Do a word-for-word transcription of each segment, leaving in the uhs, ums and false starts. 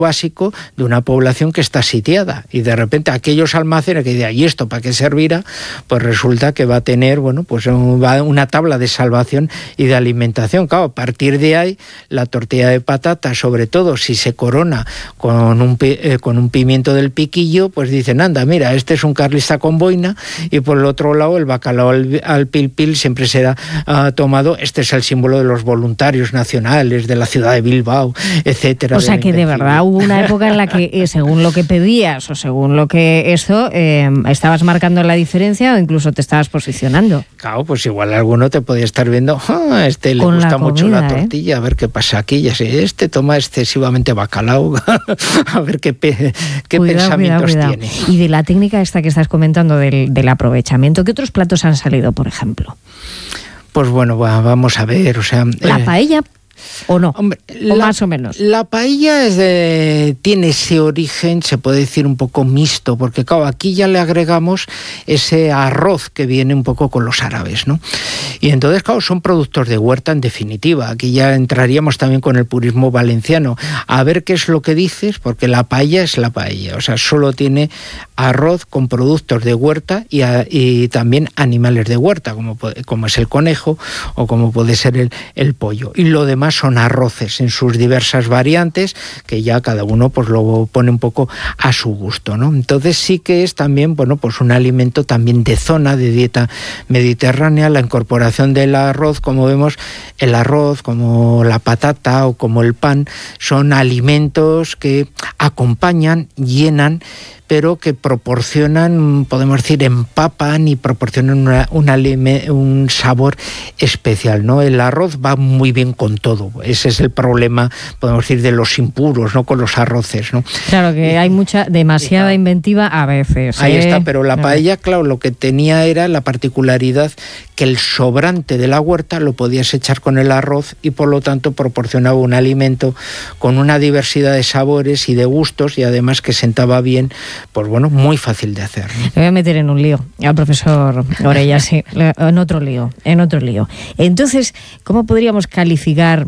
básico de una población que está sitiada, y de repente aquellos almacenes que dicen, ¿y esto para qué servirá? Pues resulta que va a tener, bueno, pues una tabla de salvación y de alimentación. Claro, a partir de ahí, la tortilla de patata, sobre todo si se corona con un, eh, con un pimiento del piquillo, pues dicen, anda, mira, este es un carlista con boina, y por el otro lado el bacalao al, al pil pil siempre será uh, tomado, este es el símbolo de los voluntarios nacionales, de la ciudad de Bilbao, etcétera. O sea que de verdad hubo una época en la que eh, según lo que pedías o según lo que eso, eh, estabas marcando la diferencia o incluso te estabas posicionando. Claro, pues igual alguno te podía estar viendo, ah, este le Con gusta la comida, mucho la ¿eh? tortilla, a ver qué pasa aquí, ya sé, este toma excesivamente bacalao, a ver qué, pe qué cuidado, pensamientos cuidado, cuidado. tiene. Y de la técnica esta que estás comentando del, del aprovechamiento, ¿qué otros platos han salido, por ejemplo? Pues bueno, vamos a ver, o sea... La eh, paella... ¿O no? Hombre, o la, más o menos. La paella es de, tiene ese origen, se puede decir, un poco mixto, porque claro, aquí ya le agregamos ese arroz que viene un poco con los árabes, ¿no? Y entonces, claro, son productos de huerta en definitiva. Aquí ya entraríamos también con el purismo valenciano. A ver qué es lo que dices, porque la paella es la paella, o sea, solo tiene arroz con productos de huerta y, a, y también animales de huerta, como, como es el conejo o como puede ser el, el pollo. Y lo demás son arroces en sus diversas variantes, que ya cada uno pues lo pone un poco a su gusto, ¿no? Entonces sí que es también, bueno, pues un alimento también de zona, de dieta mediterránea, la incorporación del arroz, como vemos, el arroz, como la patata o como el pan, son alimentos que acompañan, llenan, pero que proporcionan, podemos decir, empapan y proporcionan una, una, un sabor especial, ¿no? El arroz va muy bien con todo. Ese es el problema, podemos decir, de los impuros, ¿no? Con los arroces, ¿no? Claro que hay mucha, demasiada inventiva a veces. Ahí ¿eh? está, pero la paella, claro, lo que tenía era la particularidad que el sobrante de la huerta lo podías echar con el arroz y por lo tanto proporcionaba un alimento con una diversidad de sabores y de gustos y además que sentaba bien, pues bueno, muy fácil de hacer, ¿no? Le voy a meter en un lío al profesor Orella, sí, en otro lío, en otro lío. Entonces, ¿cómo podríamos calificar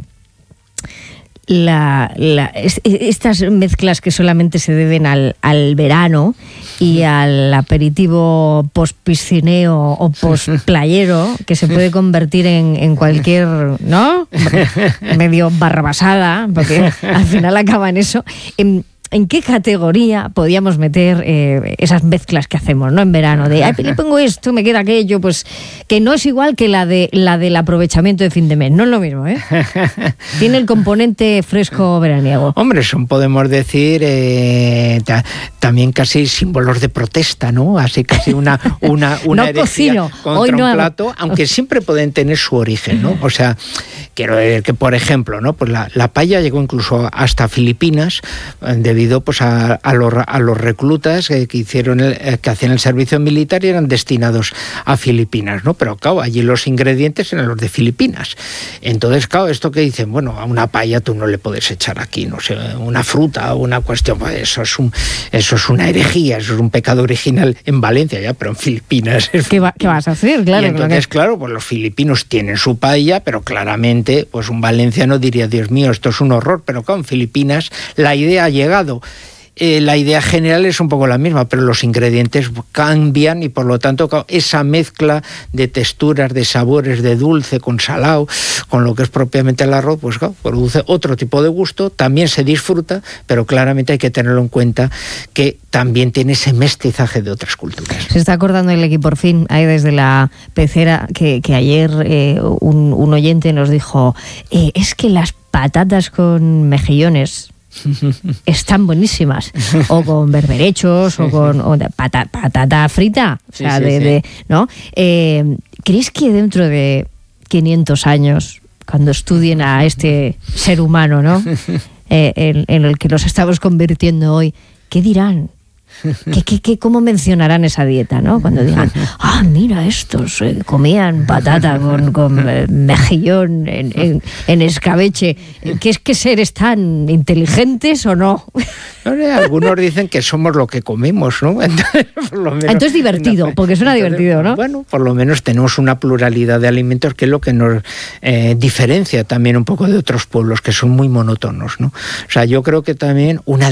la, la, estas mezclas que solamente se deben al, al verano y al aperitivo post-piscineo o post-playero, que se puede convertir en, en cualquier, ¿no? medio barrabasada, porque al final acaba en eso. En, ¿En qué categoría podíamos meter eh, esas mezclas que hacemos, ¿no? En verano, de, ay, le pongo esto, me queda aquello, pues que no es igual que la de la del aprovechamiento de fin de mes, no es lo mismo, ¿eh? Tiene el componente fresco veraniego. Hombre, son, podemos decir, eh, ta, también casi símbolos de protesta, ¿no? Así casi una, una, una no herejía cocino, contra hoy no un hago. plato, aunque siempre pueden tener su origen, ¿no? O sea, quiero decir que, por ejemplo, ¿no? Pues la, la paella llegó incluso hasta Filipinas, debido pues a, a, los, a los reclutas que, que hicieron el, que hacían el servicio militar y eran destinados a Filipinas, ¿no? Pero claro, allí los ingredientes eran los de Filipinas. Entonces, claro, esto que dicen, bueno, a una paella tú no le puedes echar aquí, no sé, una fruta o una cuestión, pues eso es un, eso es una herejía, eso es un pecado original en Valencia ya, pero en Filipinas. ¿Qué, va, qué vas a hacer? Claro. Y entonces, claro, pues los filipinos tienen su paella, pero claramente, pues un valenciano diría, Dios mío, esto es un horror, pero claro, en Filipinas la idea ha llegado. Eh, la idea general es un poco la misma, pero los ingredientes cambian y por lo tanto esa mezcla de texturas, de sabores, de dulce con salado, con lo que es propiamente el arroz, pues claro, produce otro tipo de gusto, también se disfruta, pero claramente hay que tenerlo en cuenta que también tiene ese mestizaje de otras culturas. Se está acordando el equipo por fin, ahí desde la pecera, que, que ayer eh, un, un oyente nos dijo, eh, es que las patatas con mejillones están buenísimas, o con berberechos, o con o de pata, patata frita, o sea, sí, sí, de, sí. de, ¿no? Eh, ¿Crees que dentro de quinientos años, cuando estudien a este ser humano, ¿no? Eh, en, en el que nos estamos convirtiendo hoy, ¿qué dirán? ¿Qué, qué, qué, ¿Cómo mencionarán esa dieta, ¿no? Cuando digan, ah, mira, estos eh, comían patata con, con eh, mejillón en, en, en escabeche. ¿Qué es que seres tan inteligentes o no? Algunos dicen que somos lo que comemos, ¿no? Entonces, por lo menos, entonces divertido, no, porque suena entonces, divertido, ¿no? Bueno, por lo menos tenemos una pluralidad de alimentos que es lo que nos eh, diferencia también un poco de otros pueblos que son muy monótonos, ¿no? O sea, yo creo que también una